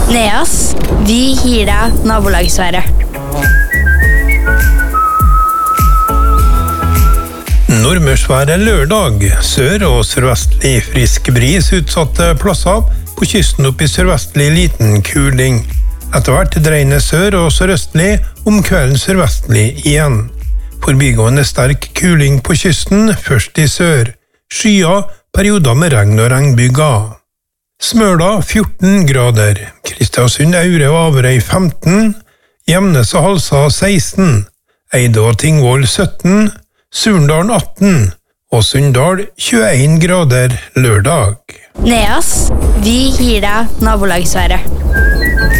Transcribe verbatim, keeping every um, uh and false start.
Neas, vi gir deg nabolagsværet. Nordmørsværet lørdag. Sør- og sørvestlig frisk bris utsatte plasser. På kysten opp i sørvestlig liten kuling. Etter hvert dreiende sør- og sørøstlig, om kvelden sørvestlig igjen. Forbigående sterk kuling på kysten, først i sør. Skyer, perioder med regn og regnbyger. Smøla fjorten grader. Kristiansund, Aure og Averøy femten. Gjemnes og Halsa seksten. Eide og Tingvoll sytten. Surndalen atten. Og Sunndal tjueen grader lørdag. Neas, vi gir deg nabolagsværet.